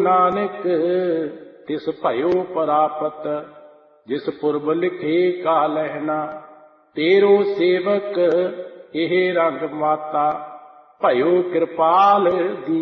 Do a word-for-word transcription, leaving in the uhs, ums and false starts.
नानक तिस भयो परापत, जिस पुरब लिखे का लहना। तेरो सेवक एह रंग माता, भयो कृपाल दी